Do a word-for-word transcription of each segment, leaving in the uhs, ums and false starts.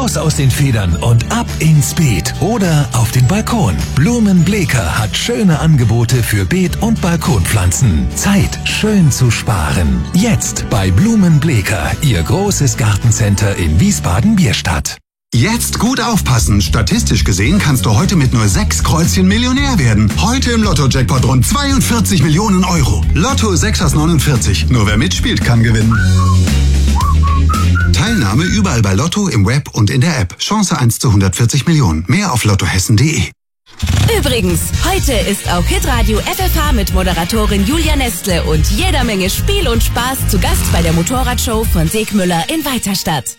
Raus aus den Federn und ab ins Beet oder auf den Balkon. Blumenbleker hat schöne Angebote für Beet- und Balkonpflanzen. Zeit, schön zu sparen. Jetzt bei Blumenbleker, Ihr großes Gartencenter in Wiesbaden-Bierstadt. Jetzt gut aufpassen. Statistisch gesehen kannst du heute mit nur sechs Kreuzchen Millionär werden. Heute im Lotto-Jackpot rund zweiundvierzig Millionen Euro. Lotto sechs aus neunundvierzig. Nur wer mitspielt, kann gewinnen. Teilnahme überall bei Lotto, im Web und in der App. Chance eins zu hundertvierzig Millionen. Mehr auf lottohessen punkt de. Übrigens, heute ist auch Hitradio F F H mit Moderatorin Julia Nestle und jeder Menge Spiel und Spaß zu Gast bei der Motorradshow von Segmüller in Weiterstadt.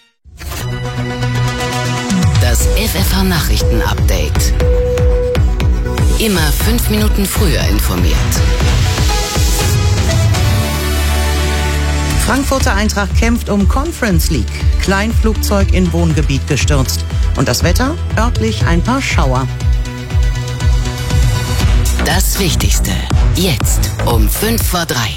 Das F F H-Nachrichten-Update. Immer fünf Minuten früher informiert. Frankfurter Eintracht kämpft um Conference League. Kleinflugzeug in Wohngebiet gestürzt. Und das Wetter? Örtlich ein paar Schauer. Das Wichtigste. Jetzt um fünf vor drei.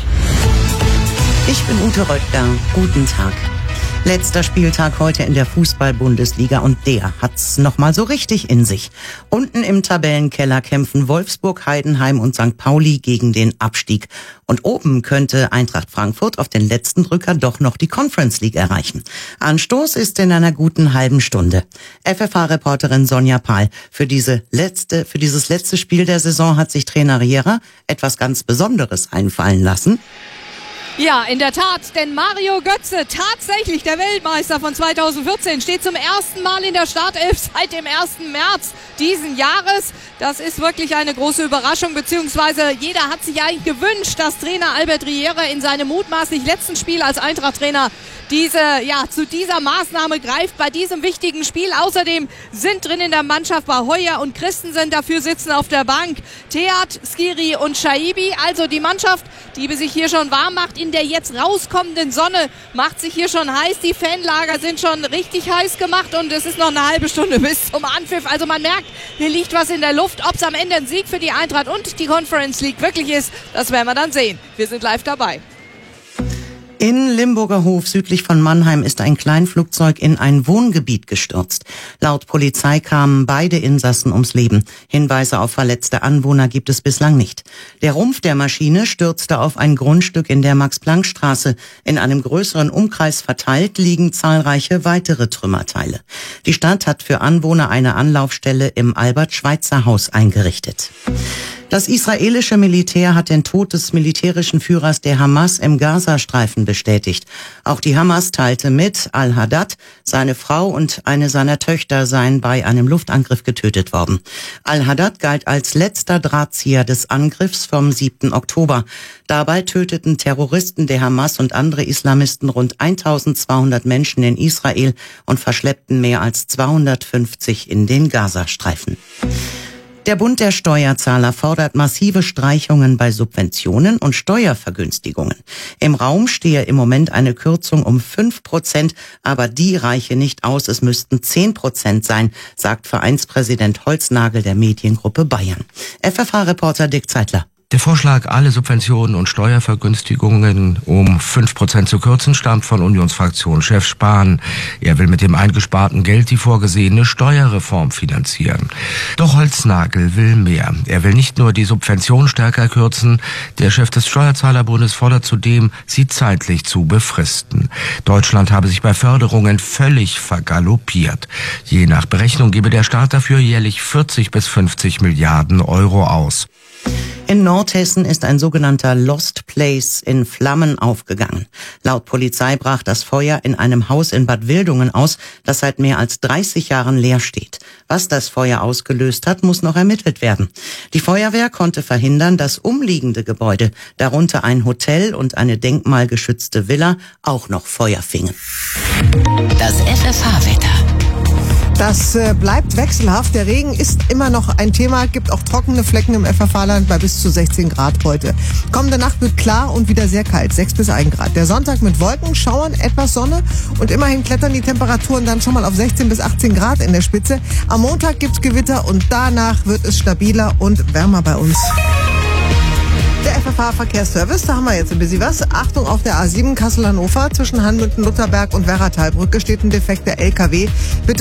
Ich bin Ute Röttger. Guten Tag. Letzter Spieltag heute in der Fußball-Bundesliga und der hat's nochmal so richtig in sich. Unten im Tabellenkeller kämpfen Wolfsburg, Heidenheim und Sankt Pauli gegen den Abstieg. Und oben könnte Eintracht Frankfurt auf den letzten Drücker doch noch die Conference League erreichen. Anstoß ist in einer guten halben Stunde. F F H-Reporterin Sonja Pahl. Für diese letzte, für dieses letzte Spiel der Saison hat sich Trainer Riera etwas ganz Besonderes einfallen lassen. Ja, in der Tat, denn Mario Götze, tatsächlich der Weltmeister von zweitausendvierzehn, steht zum ersten Mal in der Startelf seit dem ersten März diesen Jahres. Das ist wirklich eine große Überraschung, beziehungsweise jeder hat sich eigentlich gewünscht, dass Trainer Albert Riera in seinem mutmaßlich letzten Spiel als Eintracht-Trainer diese, ja, zu dieser Maßnahme greift bei diesem wichtigen Spiel. Außerdem sind drin in der Mannschaft Heuer und Christensen, dafür sitzen auf der Bank Theat, Skiri und Shaibi. Also die Mannschaft, die sich hier schon warm macht in der jetzt rauskommenden Sonne, macht sich hier schon heiß. Die Fanlager sind schon richtig heiß gemacht und es ist noch eine halbe Stunde bis zum Anpfiff. Also man merkt, hier liegt was in der Luft. Ob es am Ende ein Sieg für die Eintracht und die Conference League wirklich ist, das werden wir dann sehen. Wir sind live dabei. In Limburger Hof südlich von Mannheim ist ein Kleinflugzeug in ein Wohngebiet gestürzt. Laut Polizei kamen beide Insassen ums Leben. Hinweise auf verletzte Anwohner gibt es bislang nicht. Der Rumpf der Maschine stürzte auf ein Grundstück in der Max-Planck-Straße. In einem größeren Umkreis verteilt liegen zahlreiche weitere Trümmerteile. Die Stadt hat für Anwohner eine Anlaufstelle im Albert-Schweitzer-Haus eingerichtet. Das israelische Militär hat den Tod des militärischen Führers der Hamas im Gazastreifen bestätigt. Auch die Hamas teilte mit, Al-Haddad, seine Frau und eine seiner Töchter seien bei einem Luftangriff getötet worden. Al-Haddad galt als letzter Drahtzieher des Angriffs vom siebten Oktober. Dabei töteten Terroristen der Hamas und andere Islamisten rund eintausendzweihundert Menschen in Israel und verschleppten mehr als zweihundertfünfzig in den Gazastreifen. Der Bund der Steuerzahler fordert massive Streichungen bei Subventionen und Steuervergünstigungen. Im Raum stehe im Moment eine Kürzung um fünf Prozent, aber die reiche nicht aus. Es müssten zehn Prozent sein, sagt Vereinspräsident Holznagel der Mediengruppe Bayern. F F H-Reporter Dick Zeitler. Der Vorschlag, alle Subventionen und Steuervergünstigungen um fünf Prozent zu kürzen, stammt von Unionsfraktionschef Spahn. Er will mit dem eingesparten Geld die vorgesehene Steuerreform finanzieren. Doch Holznagel will mehr. Er will nicht nur die Subvention stärker kürzen, der Chef des Steuerzahlerbundes fordert zudem, sie zeitlich zu befristen. Deutschland habe sich bei Förderungen völlig vergaloppiert. Je nach Berechnung gebe der Staat dafür jährlich vierzig bis fünfzig Milliarden Euro aus. In Nordhessen ist ein sogenannter Lost Place in Flammen aufgegangen. Laut Polizei brach das Feuer in einem Haus in Bad Wildungen aus, das seit mehr als dreißig Jahren leer steht. Was das Feuer ausgelöst hat, muss noch ermittelt werden. Die Feuerwehr konnte verhindern, dass umliegende Gebäude, darunter ein Hotel und eine denkmalgeschützte Villa, auch noch Feuer fingen. Das F F H-Wetter. Das äh, bleibt wechselhaft. Der Regen ist immer noch ein Thema. Gibt auch trockene Flecken im F F H-Land bei bis zu sechzehn Grad heute. Kommende Nacht wird klar und wieder sehr kalt, sechs bis ein Grad. Der Sonntag mit Wolken, Schauern, etwas Sonne und immerhin klettern die Temperaturen dann schon mal auf sechzehn bis achtzehn Grad in der Spitze. Am Montag gibt's Gewitter und danach wird es stabiler und wärmer bei uns. Der F F H-Verkehrsservice, da haben wir jetzt ein bisschen was. Achtung auf der A sieben Kassel-Hannover zwischen Hanmünden-Lutherberg und Werratalbrücke steht ein defekter L K W. Bitte